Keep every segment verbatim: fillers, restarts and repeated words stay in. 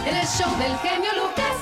en el show del genio Lucas.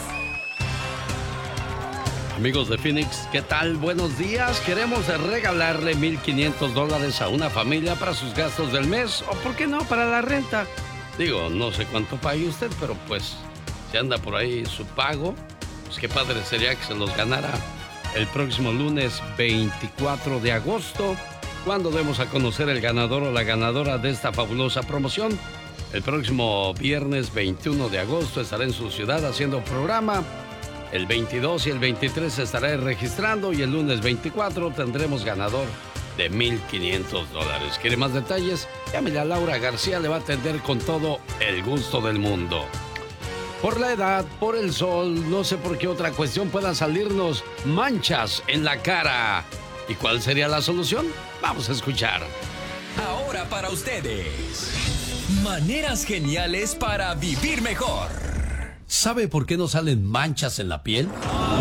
Amigos de Phoenix, ¿qué tal? Buenos días. Queremos regalarle mil quinientos dólares a una familia para sus gastos del mes, o por qué no, para la renta. Digo, no sé cuánto pague usted, pero pues, si anda por ahí su pago, pues qué padre sería que se los ganara el próximo lunes veinticuatro de agosto, cuando demos a conocer el ganador o la ganadora de esta fabulosa promoción. El próximo viernes veintiuno de agosto estaré en su ciudad haciendo programa. El veintidós y el veintitrés estaré registrando y el lunes veinticuatro tendremos ganador de mil quinientos dólares. ¿Quiere más detalles? Llámele a Laura García, le va a atender con todo el gusto del mundo. Por la edad, por el sol, no sé por qué otra cuestión puedan salirnos manchas en la cara. ¿Y cuál sería la solución? Vamos a escuchar. Ahora para ustedes, maneras geniales para vivir mejor. ¿Sabe por qué nos salen manchas en la piel?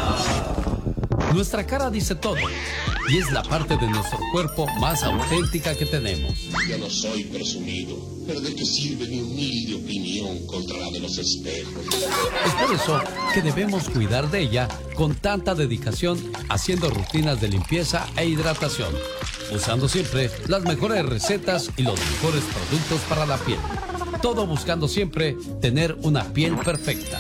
Nuestra cara dice todo, y es la parte de nuestro cuerpo más auténtica que tenemos. Yo no soy presumido, pero ¿de qué sirve mi humilde opinión contra la de los espejos? Es por eso que debemos cuidar de ella con tanta dedicación, haciendo rutinas de limpieza e hidratación, usando siempre las mejores recetas y los mejores productos para la piel. Todo buscando siempre tener una piel perfecta.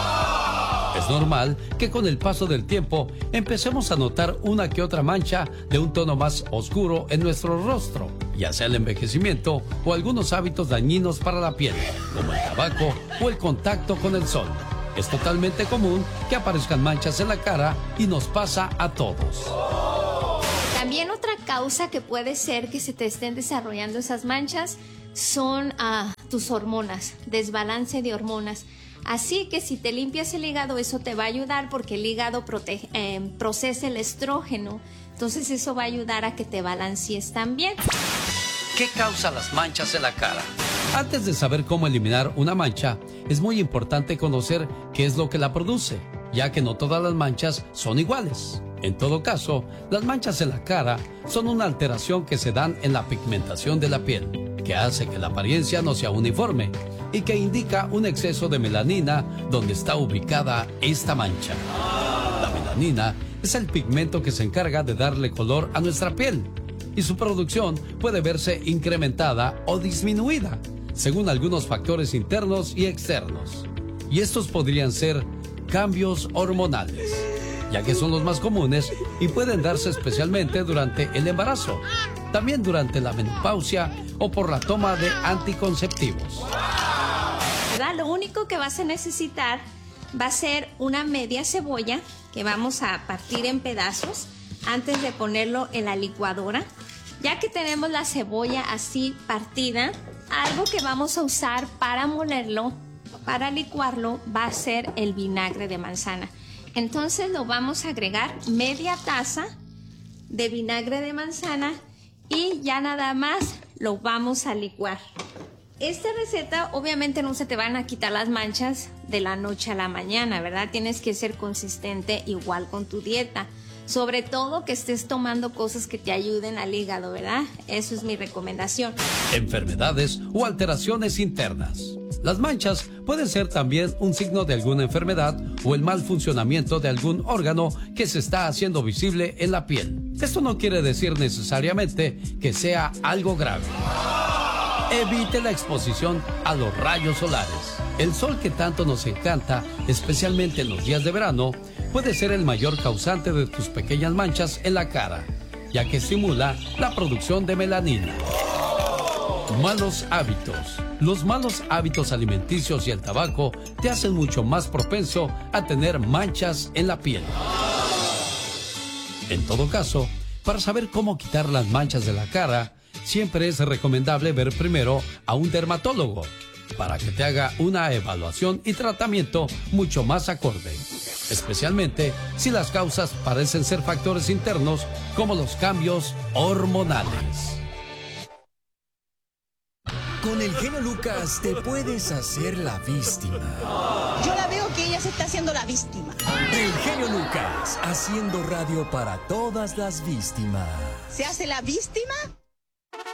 Es normal que con el paso del tiempo empecemos a notar una que otra mancha de un tono más oscuro en nuestro rostro, ya sea el envejecimiento o algunos hábitos dañinos para la piel, como el tabaco o el contacto con el sol. Es totalmente común que aparezcan manchas en la cara y nos pasa a todos. También otra causa que puede ser que se te estén desarrollando esas manchas son uh, tus hormonas, desbalance de hormonas. Así que si te limpias el hígado, eso te va a ayudar porque el hígado protege, eh, procesa el estrógeno. Entonces eso va a ayudar a que te balancees también. ¿Qué causa las manchas en la cara? Antes de saber cómo eliminar una mancha, es muy importante conocer qué es lo que la produce, ya que no todas las manchas son iguales. En todo caso, las manchas en la cara son una alteración que se dan en la pigmentación de la piel, que hace que la apariencia no sea uniforme y que indica un exceso de melanina donde está ubicada esta mancha. La melanina es el pigmento que se encarga de darle color a nuestra piel y su producción puede verse incrementada o disminuida según algunos factores internos y externos. Y estos podrían ser cambios hormonales, ya que son los más comunes y pueden darse especialmente durante el embarazo, también durante la menopausia o por la toma de anticonceptivos. ¿Verdad? Lo único que vas a necesitar va a ser una media cebolla que vamos a partir en pedazos antes de ponerlo en la licuadora. Ya que tenemos la cebolla así partida, algo que vamos a usar para molerlo, para licuarlo, va a ser el vinagre de manzana. Entonces lo vamos a agregar media taza de vinagre de manzana y ya nada más lo vamos a licuar. Esta receta obviamente no se te van a quitar las manchas de la noche a la mañana, ¿verdad? Tienes que ser consistente igual con tu dieta. Sobre todo que estés tomando cosas que te ayuden al hígado, ¿verdad? Eso es mi recomendación. Enfermedades o alteraciones internas. Las manchas pueden ser también un signo de alguna enfermedad o el mal funcionamiento de algún órgano que se está haciendo visible en la piel. Esto no quiere decir necesariamente que sea algo grave. Evite la exposición a los rayos solares. El sol que tanto nos encanta, especialmente en los días de verano, puede ser el mayor causante de tus pequeñas manchas en la cara, ya que estimula la producción de melanina. Malos hábitos. Los malos hábitos alimenticios y el tabaco te hacen mucho más propenso a tener manchas en la piel. En todo caso, para saber cómo quitar las manchas de la cara, siempre es recomendable ver primero a un dermatólogo para que te haga una evaluación y tratamiento mucho más acorde, especialmente si las causas parecen ser factores internos como los cambios hormonales. Con el genio Lucas te puedes hacer la víctima. Yo la veo que ella se está haciendo la víctima. El genio Lucas, haciendo radio para todas las víctimas. ¿Se hace la víctima?